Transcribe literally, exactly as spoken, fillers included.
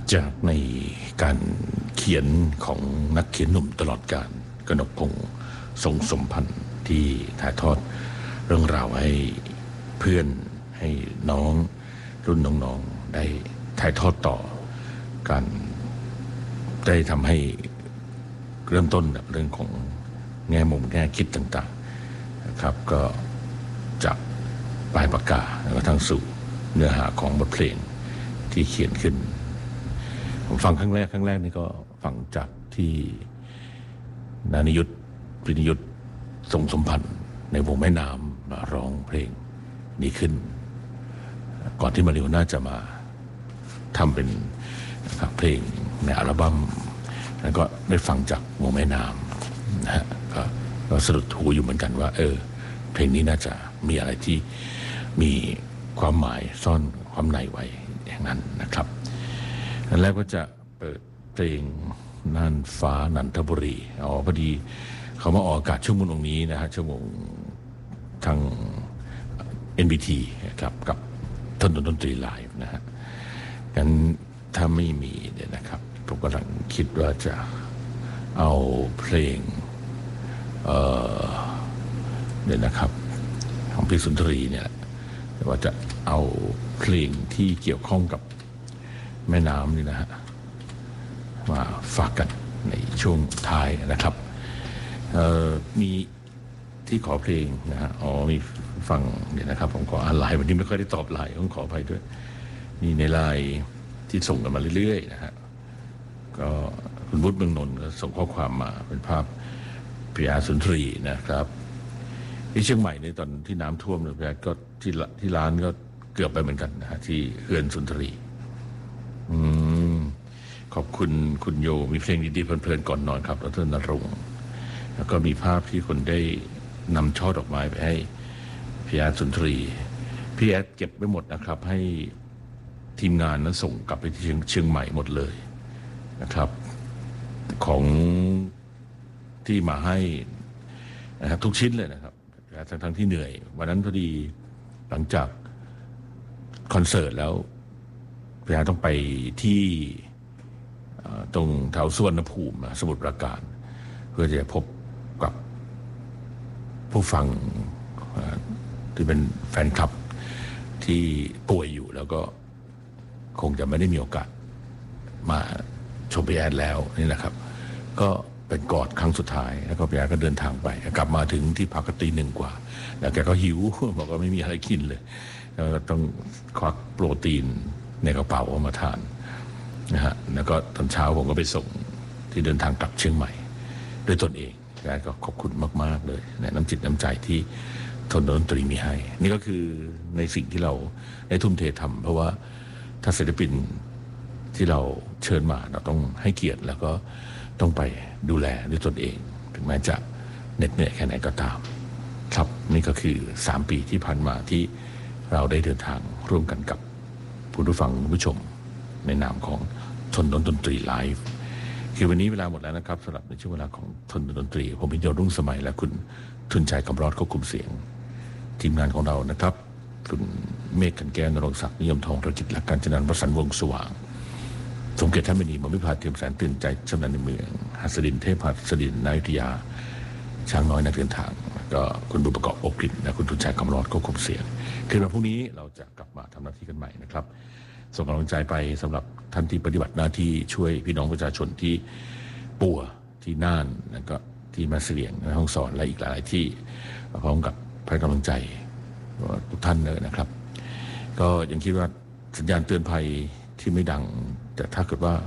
จากในการเขียนของนักเขียนหนุ่มตลอดกาลกนกพงษ์ทรงสมพันธ์ที่ถ่ายทอดเรื่องราวให้เพื่อนให้น้องรุ่นน้องๆได้ถ่ายทอดต่อการได้ทำให้เริ่มต้นเรื่องของแง่มุมแง่คิดต่างๆนะครับก็จากปลายปากกาแล้วก็ทั้งสู่เนื้อหาของบทเพลงที่เขียนขึ้นผมฟังครั้งแรกครั้งแรกนี่ก็ฟังจากที่นานิยุทธปรินิยุทธทรงสมพันธ์ในวงแม่น้ำมาร้องเพลงนี้ขึ้นก่อนที่มาริโอน่าจะมาทำเป็นเพลงในอัลบั้มแล้วก็ได้ฟังจากวงแม่น้ำนะฮะก็ก็สะดุดหูอยู่เหมือนกันว่าเออเพลงนี้น่าจะมีอะไรที่มีความหมายซ่อนความในไว้อย่างนั้นนะครับอันแรกก็จะเปิดเพลงน่านฟ้านันทบุรีอ๋อพอดีเขามาออกอากาศชั่วโมงตรงนี้นะฮะชั่วโมงทาง เอ็น บี ที ครับกับทนดนตรีไลฟ์นะฮะงั้นถ้าไม่มีเนี่ยนะครับผมกำลังคิดว่าจะเอาเพลงเอ่อเนี่ยนะครับของพี่สุนทรีเนี่ยแต่ว่าจะเอาเพลงที่เกี่ยวข้องกับแม่น้ำนี่นะฮะมาฝากกันในช่วงท้ายนะครับมีที่ขอเพลงนะฮะอ๋อมีฟังเนี่ยนะครับผมขออ่านไลน์วันนี้ไม่ค่อยได้ตอบไลน์ต้องขออภัยด้วยนี่ในไลน์ที่ส่งกันมาเรื่อยๆนะฮะก็คุณวุฒิเมืองนนท์ก็ส่งข้อความมาเป็นภาพพี่อาสุนทรีนะครับที่เชียงใหม่ในตอนที่น้ำท่วมเนี่ยพี่อาก็ที่ที่ร้านก็เกือบไปเหมือนกันนะฮะที่เฮือนสุนทรีอืมขอบคุณคุณโยมีเพลงดีๆเพลินๆก่อนนอนครับแล้วเธอนรงค์แล้วก็มีภาพที่คนได้นำช่อดอกไม้ไปให้พี่อาสุนทรีพี่อาเก็บไว้หมดนะครับให้ทีมงานนั้นส่งกลับไปที่เชียงใหม่หมดเลยนะครับของที่มาให้นะครับทุกชิ้นเลยนะครับทั้งทั้งที่เหนื่อยวันนั้นพอดีหลังจากคอนเสิร์ตแล้วพี่อาต้องไปที่ตรงแถวสุวรรณภูมิสมุทรปราการเพื่อจะพบกับผู้ฟังที่เป็นแฟนคลับที่ป่วยอยู่แล้วก็คงจะไม่ได้มีโอกาสมาชมพี่แอดแล้วนี่แหละครับก็เป็นกอดครั้งสุดท้ายแล้วก็พี่แอดก็เดินทางไปกลับมาถึงที่พักตีหนึ่งกว่าแล้วแกก็หิวบอกว่าไม่มีอะไรกินเลยแล้วก็ต้องควักโปรตีนในกระเป๋าเอามาทานนะฮะแล้วก็ตอนเช้าผมก็ไปส่งที่เดินทางกลับเชียงใหม่ด้วยตนเองพี่แอดก็ขอบคุณมากๆเลยในน้ำจิตน้ำใจที่ทนดนตรีมีให้นี่ก็คือในสิ่งที่เราได้ทุ่มเททำเพราะว่าถ้าศิลปินที่เราเชิญมาเราต้องให้เกียรติแล้วก็ต้องไปดูแลด้วยตนเองถึงแม้จะเหน็ดเหนื่อยแค่ไหนก็ตามครับนี่ก็คือสามปีที่ผ่านมาที่เราได้เดินทางร่วมกันกับผู้ฟังผู้ชมในนามของทนดนตรีไลฟ์คือวันนี้เวลาหมดแล้วนะครับสำหรับในช่วงเวลาของทนดนตรีผมพิญโยรุ่งสมัยและคุณทุนชัยกำรอดควบคุมเสียงทีมงานของเรานะครับคุณเมฆกันแก้วนรงศักดิ์นิยมทองธุรกิจและการจัดการประสันวงสว่างสมเกียรติท่านมณีมมิพาเทียมแสนตื่นใจชำนาญในเมืองหัสดินเทพหัสดินนายุทธยาช้างน้อยนักเดินทางก็คุณบุญประกอบอบกลิ่นและคุณทุนชัยกำรอดควบคุมเสียงคืนวันพรุ่งนี้เราจะกลับมาทำหน้าที่กันใหม่นะครับส่งกำลังใจไปสำหรับท่านที่ปฏิบัติหน้าที่ช่วยพี่น้องประชาชนที่ปัวที่น่านแล้วก็ที่แม่เสลียงในห้องสอนและอีกหลายที่พร้อมกับให้กำลังใจทุกท่านเลยนะครับก็ยังคิดว่าสัญญาณเตือนภัยที่ไม่ดังแต่ถ้าเกิดว่า